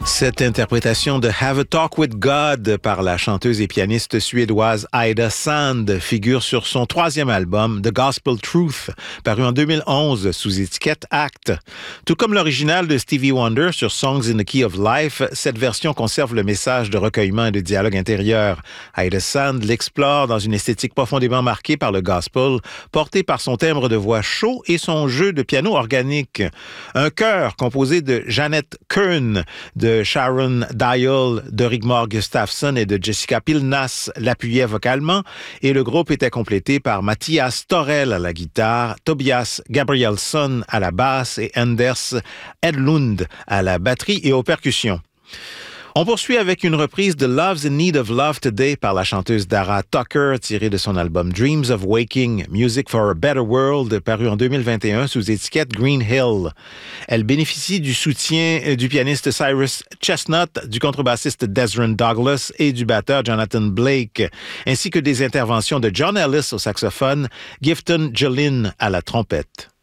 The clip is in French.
Cette interprétation de Have a Talk with God par la chanteuse et pianiste suédoise Ida Sand figure sur son troisième album The Gospel Truth, paru en 2011 sous étiquette Act. Tout comme l'original de Stevie Wonder sur Songs in the Key of Life, cette version conserve le message de recueillement et de dialogue intérieur. Ida Sand l'explore dans une esthétique profondément marquée par le gospel, portée par son timbre de voix chaud et son jeu de piano organique. Un chœur composé de Janet Kern, de Sharon Dial, de Rigmor Gustafsson et de Jessica Pilnas l'appuyait vocalement et le groupe était complété par Mattias Torell à la guitare, Tobias Gabrielsson à la basse et Anders Edlund à la batterie et aux percussions. On poursuit avec une reprise de Love's in Need of Love Today par la chanteuse Dara Tucker, tirée de son album Dreams of Waking, Music for a Better World, paru en 2021 sous étiquette Green Hill. Elle bénéficie du soutien du pianiste Cyrus Chestnut, du contrebassiste Desron Douglas et du batteur Jonathan Blake, ainsi que des interventions de John Ellis au saxophone, Gifton Jolin à la trompette.